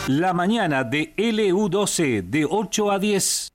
La mañana de LU12 de 8 a 10.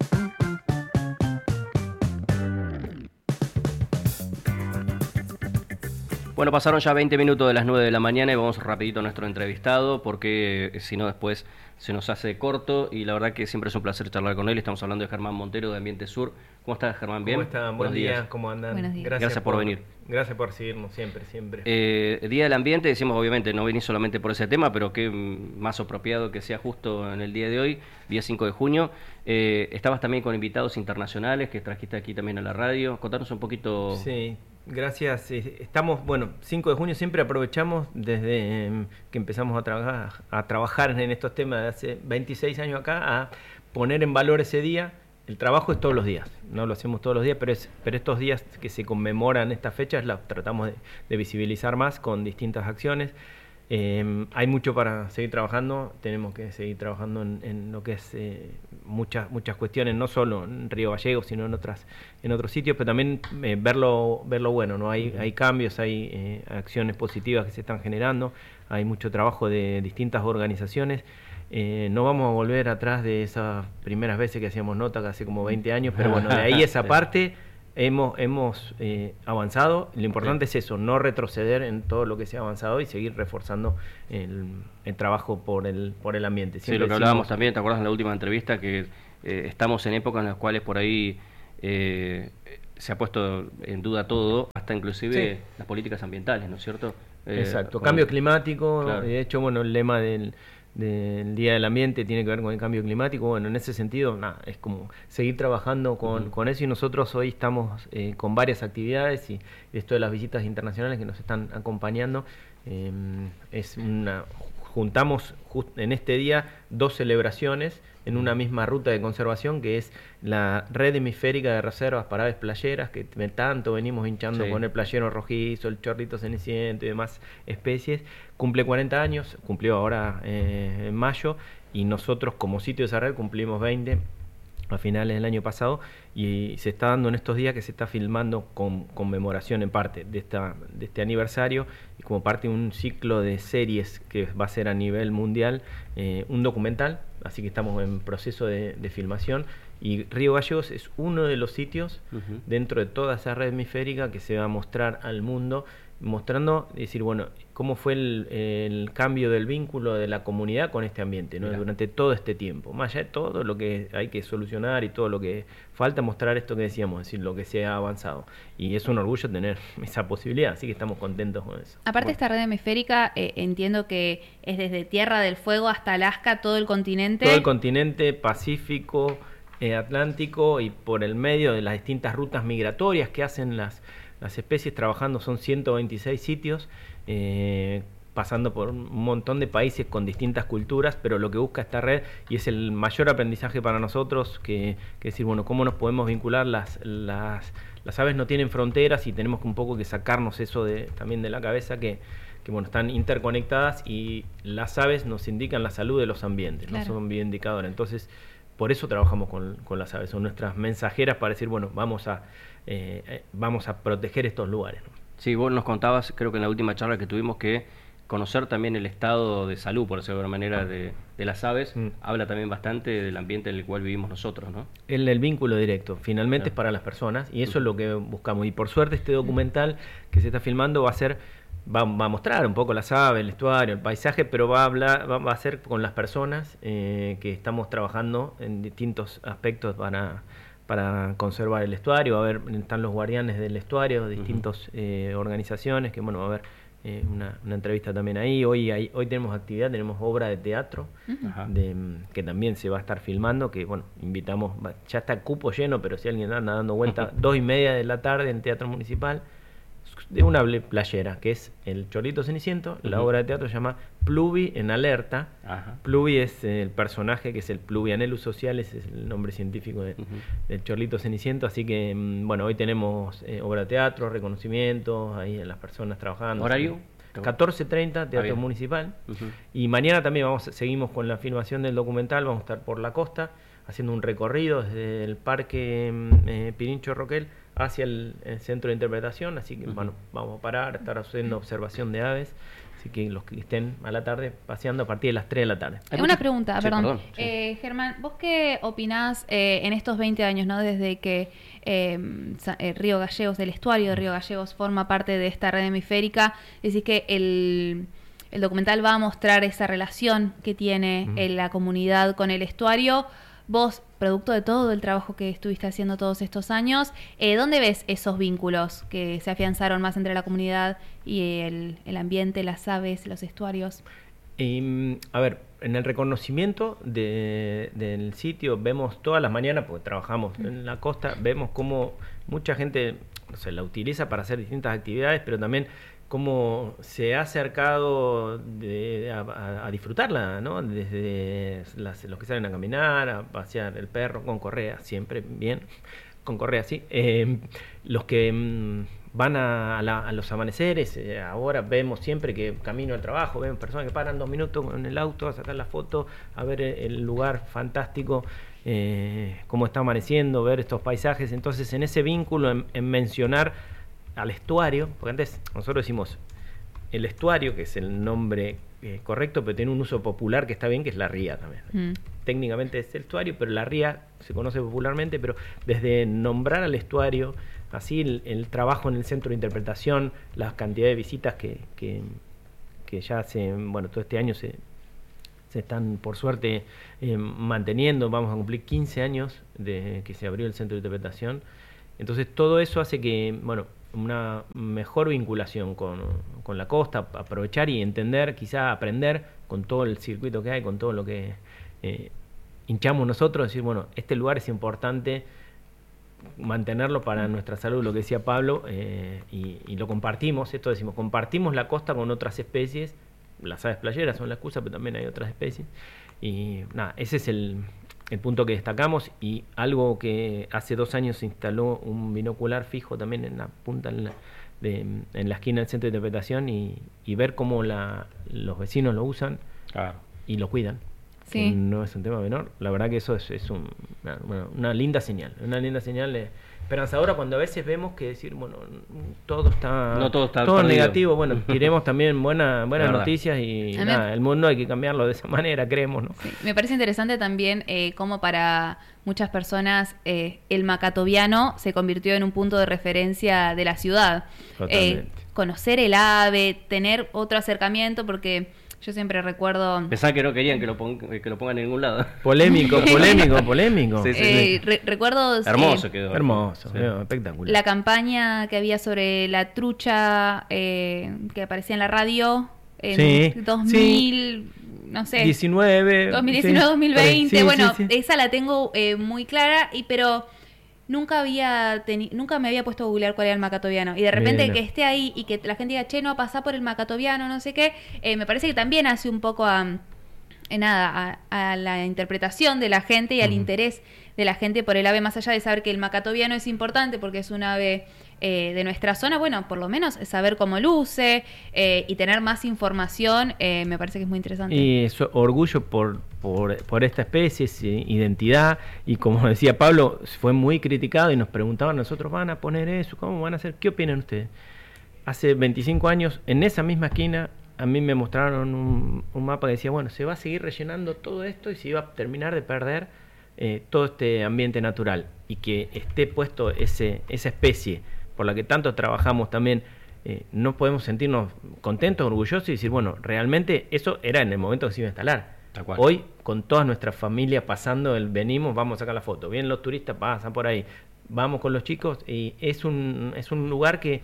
Bueno, pasaron ya 20 minutos de las 9 de la mañana y vamos rapidito a nuestro entrevistado porque si no después se nos hace corto y la verdad que siempre es un placer charlar con él. Estamos hablando de Germán Montero de Ambiente Sur. ¿Cómo estás, Germán? ¿Bien? ¿Cómo están? Buen día, ¿cómo andan? Buenos días. Gracias por venir. Gracias por recibirnos siempre. Día del Ambiente, decimos obviamente, no venís solamente por ese tema, pero qué más apropiado que sea justo en el día de hoy, día 5 de junio. Estabas también con invitados internacionales que trajiste aquí también a la radio. Contanos un poquito. Sí. Gracias. Estamos, 5 de junio siempre aprovechamos desde que empezamos a trabajar en estos temas de hace 26 años acá, a poner en valor ese día. El trabajo es todos los días, no lo hacemos todos los días, pero estos días que se conmemoran estas fechas las tratamos de visibilizar más con distintas acciones. Hay mucho para seguir trabajando, tenemos que seguir trabajando en lo que es muchas cuestiones, no solo en Río Gallegos, sino en otros sitios, pero también verlo bueno, ¿no? Hay cambios, hay acciones positivas que se están generando, hay mucho trabajo de distintas organizaciones. No vamos a volver atrás de esas primeras veces que hacíamos nota, que hace como 20 años, pero bueno, de ahí esa parte hemos avanzado. Lo importante es eso, no retroceder en todo lo que se ha avanzado y seguir reforzando el trabajo por el ambiente. Siempre lo que hablábamos también, ¿te acuerdas en la última entrevista? Que estamos en épocas en las cuales por ahí se ha puesto en duda todo, hasta inclusive las políticas ambientales, ¿no es cierto? Exacto, cambio climático, claro. De hecho, el lema del Día del Ambiente tiene que ver con el cambio climático. En ese sentido, es como seguir trabajando con eso, y nosotros hoy estamos con varias actividades, y esto de las visitas internacionales que nos están acompañando, juntamos en este día 2 celebraciones en una misma ruta de conservación, que es la Red Hemisférica de Reservas para Aves Playeras, que tanto venimos hinchando con el playero rojizo, el chorlito ceniciento y demás especies. Cumple 40 años, cumplió ahora en mayo, y nosotros como sitio de esa red cumplimos 20 a finales del año pasado, y se está dando en estos días que se está filmando con conmemoración en parte de este aniversario, y como parte de un ciclo de series que va a ser a nivel mundial, un documental, así que estamos en proceso de filmación, y Río Gallegos es uno de los sitios dentro de toda esa red hemisférica que se va a mostrar al mundo, mostrando, decir, cómo fue el cambio del vínculo de la comunidad con este ambiente, ¿no? Durante todo este tiempo, más allá de todo lo que hay que solucionar y todo lo que falta, mostrar esto que decíamos, es decir, lo que se ha avanzado, y es un orgullo tener esa posibilidad, así que estamos contentos con eso. Aparte, esta red hemisférica, entiendo que es desde Tierra del Fuego hasta Alaska, todo el continente Pacífico, Atlántico, y por el medio de las distintas rutas migratorias que hacen las especies trabajando. Son 126 sitios, pasando por un montón de países con distintas culturas, pero lo que busca esta red, y es el mayor aprendizaje para nosotros, que decir, cómo nos podemos vincular. Las aves no tienen fronteras, y tenemos un poco que sacarnos eso también de la cabeza, que están interconectadas, y las aves nos indican la salud de los ambientes, claro. No son bioindicadores. Entonces, por eso trabajamos con las aves, son nuestras mensajeras para decir, vamos a proteger estos lugares, ¿no? Sí, vos nos contabas, creo que en la última charla que tuvimos, que conocer también el estado de salud, por decirlo de alguna manera, de las aves, habla también bastante del ambiente en el cual vivimos nosotros, ¿no? El vínculo directo, finalmente es para las personas, y eso es lo que buscamos. Y por suerte este documental que se está filmando va a mostrar un poco las aves, el estuario, el paisaje, pero va a ser con las personas que estamos trabajando en distintos aspectos para conservar el estuario. Están los guardianes del estuario, distintas organizaciones, que va a haber una entrevista también ahí. Hoy tenemos actividad, tenemos obra de teatro que también se va a estar filmando, que invitamos, ya está el cupo lleno, pero si alguien anda dando vuelta, 2:30 de la tarde en Teatro Municipal, de una playera, que es el Chorlito Ceniciento. La obra de teatro se llama Pluvi en Alerta. Pluvi es el personaje, que es el Pluvianellus socialis, es el nombre científico del Chorlito Ceniciento. Así que, hoy tenemos obra de teatro, reconocimientos, ahí en las personas trabajando. ¿Horario? 14:30, Teatro Municipal. Y mañana también seguimos con la filmación del documental, vamos a estar por la costa, haciendo un recorrido desde el Parque Pirincho Roquel hacia el centro de interpretación, así que vamos a parar, estar haciendo observación de aves, Así que los que estén a la tarde paseando a partir de las 3 de la tarde. Una pregunta, sí, perdón. Sí. Germán, ¿vos qué opinás en estos 20 años, ¿no? Desde que Río Gallegos, el estuario de Río Gallegos forma parte de esta red hemisférica? Decís que el documental va a mostrar esa relación que tiene la comunidad con el estuario. Vos, producto de todo el trabajo que estuviste haciendo todos estos años, ¿dónde ves esos vínculos que se afianzaron más entre la comunidad y el ambiente, las aves, los estuarios? A ver, en el reconocimiento del sitio vemos todas las mañanas, porque trabajamos en la costa, vemos cómo mucha gente la utiliza para hacer distintas actividades, pero también cómo se ha acercado a disfrutarla, ¿no? Desde los que salen a caminar, a pasear el perro con correa, siempre bien, con correa, sí. Los que van a los amaneceres, ahora vemos siempre que camino al trabajo, vemos personas que paran 2 minutos en el auto a sacar la foto, a ver el lugar fantástico, cómo está amaneciendo, ver estos paisajes. Entonces, en ese vínculo, en mencionar al estuario, porque antes nosotros decimos el estuario, que es el nombre correcto, pero tiene un uso popular que está bien, que es la ría también. Técnicamente es el estuario, pero la ría se conoce popularmente, pero desde nombrar al estuario, así el trabajo en el centro de interpretación, la cantidad de visitas que ya todo este año se están, por suerte, manteniendo. Vamos a cumplir 15 años de que se abrió el centro de interpretación. Entonces todo eso hace que, una mejor vinculación con la costa, aprovechar y entender, quizá aprender con todo el circuito que hay, con todo lo que hinchamos nosotros, decir, este lugar es importante mantenerlo para nuestra salud, lo que decía Pablo, y lo compartimos. Esto decimos, compartimos la costa con otras especies. Las aves playeras son la excusa, pero también hay otras especies, y nada, ese es el punto que destacamos. Y algo que hace 2 años se instaló un binocular fijo también en la punta, en la esquina del centro de interpretación, y ver cómo los vecinos lo usan y lo cuidan. Sí. No es un tema menor. La verdad que eso es una linda señal, esperanzadora, cuando a veces vemos que decir, todo está todo negativo. Queremos también buenas noticias, y el mundo hay que cambiarlo de esa manera, creemos, ¿no? Sí. Me parece interesante también cómo para muchas personas el macatoviano se convirtió en un punto de referencia de la ciudad. Conocer el ave, tener otro acercamiento, porque yo siempre recuerdo... Pensaba que no querían que lo pongan en ningún lado. Polémico. Sí. Recuerdo... Hermoso quedó. Hermoso, espectacular. La campaña que había sobre la trucha que aparecía en la radio en 2000... No sé, 2019, 2020, sí. Esa la tengo muy clara, pero nunca me había puesto a googlear cuál era el macatoviano, y de repente que esté ahí y que la gente diga, che, no, pasá por el macatoviano, no sé qué, me parece que también hace un poco a la interpretación de la gente y al interés de la gente por el ave, más allá de saber que el macatoviano es importante porque es un ave de nuestra zona. Por lo menos saber cómo luce y tener más información, me parece que es muy interesante. Y eso, orgullo por esta especie, identidad, y como decía Pablo, fue muy criticado y nos preguntaban, nosotros van a poner eso, ¿cómo van a hacer? ¿Qué opinan ustedes? Hace 25 años, en esa misma esquina, a mí me mostraron un mapa que decía, se va a seguir rellenando todo esto y se iba a terminar de perder todo este ambiente natural, y que esté puesto esa especie por la que tanto trabajamos también, no podemos sentirnos contentos, orgullosos y decir, realmente eso era en el momento que se iba a instalar. Hoy, con toda nuestra familia pasando, venimos, vamos a sacar la foto, vienen los turistas, pasan por ahí, vamos con los chicos, y es un lugar que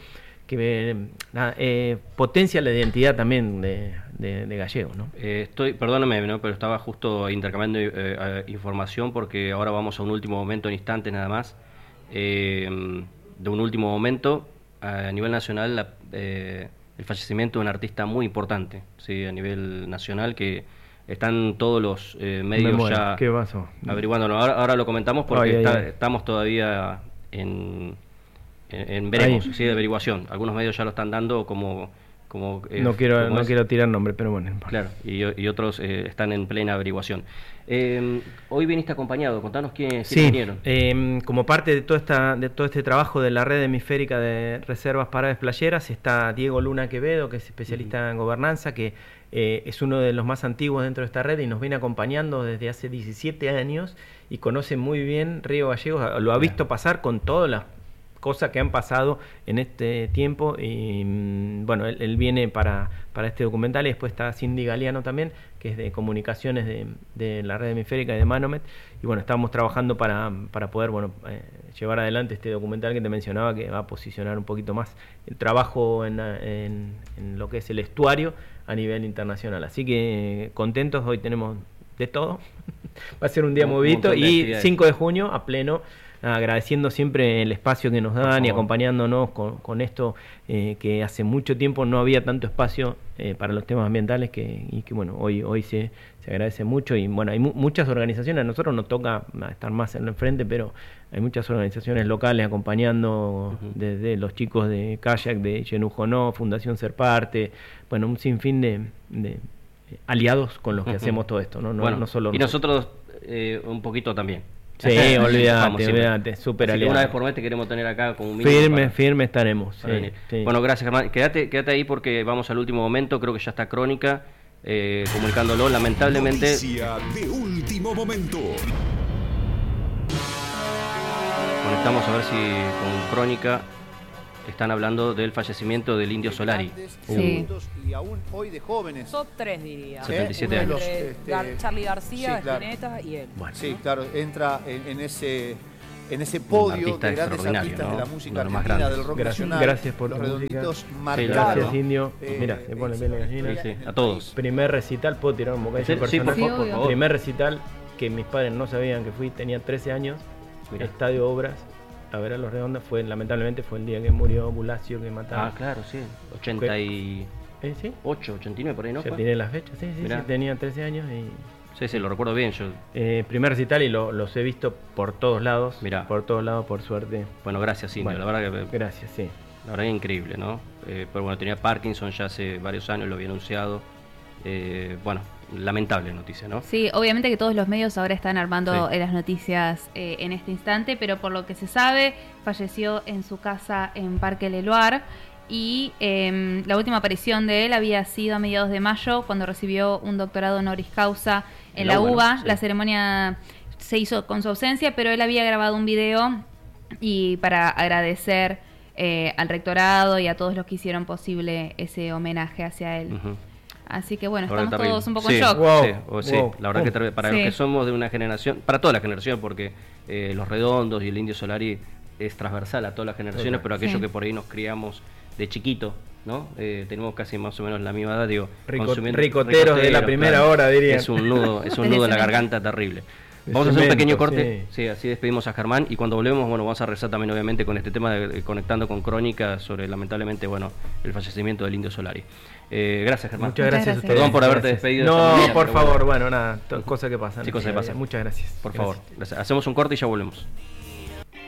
potencia la identidad también de Gallego, ¿no? Perdóname, ¿no? Pero estaba justo intercambiando información, porque ahora vamos a un último momento, en instantes nada más, de un último momento a nivel nacional, el fallecimiento de un artista muy importante, ¿sí? A nivel nacional, que están todos los medios ya averiguándolo. Ahora lo comentamos porque estamos todavía en veremos, ¿sí? De averiguación. Algunos medios ya lo están dando como no quiero tirar nombre, pero bueno. Claro, y otros están en plena averiguación. Hoy viniste acompañado, contanos quiénes vinieron. Como parte de todo este trabajo de la red hemisférica de reservas para aves playeras está Diego Luna Quevedo, que es especialista en gobernanza, que es uno de los más antiguos dentro de esta red y nos viene acompañando desde hace 17 años y conoce muy bien Río Gallegos, lo ha visto pasar con todas las cosas que han pasado en este tiempo y bueno, él viene para este documental y después está Cindy Galeano también, que es de comunicaciones de la red hemisférica y de Manomet y bueno, estamos trabajando para poder llevar adelante este documental que te mencionaba, que va a posicionar un poquito más el trabajo en lo que es el estuario a nivel internacional, así que contentos, hoy tenemos de todo, va a ser un día movidito y 5 de junio a pleno, agradeciendo siempre el espacio que nos dan y acompañándonos con esto, que hace mucho tiempo no había tanto espacio para los temas ambientales y que bueno, hoy se agradece mucho y bueno, hay muchas organizaciones, a nosotros nos toca estar más en el frente, pero hay muchas organizaciones locales acompañando desde los chicos de Kayak, de Yenujonó, Fundación Ser Parte, bueno, un sinfín de aliados con los que hacemos todo esto, no solo y nosotros un poquito también. Sí, olvídate, súper aliado. Una vez por mes te queremos tener acá como un firme estaremos. Sí. Bueno, gracias Germán. Quédate ahí porque vamos al último momento, creo que ya está Crónica comunicándolo, lamentablemente. Noticia de último momento. Conectamos a ver si con Crónica están hablando del fallecimiento del Indio Solari. Sí. Y aún hoy de jóvenes. Top 3 diría. 77 años. Charly García, Spinetta y él. Bueno. Sí, claro, entra en ese podio de grandes artistas de la música argentina, del rock nacional. Gracias por los la redonditos marcados. Gracias, Indio. Mira, se pone bien la gallina. Sí, a todos. Primer recital, ¿puedo tirar un bocadillo personal? Sí, por favor. Primer recital que mis padres no sabían que fui, tenía 13 años, Estadio Obras. A ver a Los Redondos, lamentablemente fue el día que murió Bulacio, que mataba. Ah, claro, sí. 88, 89 por ahí, ¿no? Ya tiene las fechas, sí, tenía 13 años y... Sí, lo recuerdo bien yo. Primer recital y los he visto por todos lados. Mirá. Por todos lados, por suerte. Bueno, gracias, Indio. La verdad que... Gracias, sí. La verdad que increíble, ¿no? Pero bueno, tenía Parkinson ya hace varios años, lo había anunciado. Bueno, lamentable noticia, ¿no? Sí, obviamente que todos los medios ahora están armando las noticias en este instante, pero por lo que se sabe, falleció en su casa en Parque Leloir y la última aparición de él había sido a mediados de mayo, cuando recibió un doctorado honoris causa en la UBA. La ceremonia se hizo con su ausencia, pero él había grabado un video y para agradecer al rectorado y a todos los que hicieron posible ese homenaje hacia él. Así que bueno, estamos todos un poco en shock. La verdad que para los que somos de una generación, para toda la generación, porque Los Redondos y el Indio Solari es transversal a todas las generaciones, pero aquellos que por ahí nos criamos de chiquito, ¿no? Tenemos casi más o menos la misma edad, digo, ricoteros de la primera hora, diría. Es un nudo en la garganta terrible. Vamos a hacer un pequeño corte, así despedimos a Germán y cuando volvemos, vamos a rezar también obviamente con este tema de conectando con Crónica sobre lamentablemente, el fallecimiento del Indio Solari. Gracias, Germán. Muchas gracias a ustedes. Perdón por haberte despedido. No, por favor, nada, cosas que pasan. Sí, cosas que pasan. Muchas gracias. Por favor, hacemos un corte y ya volvemos.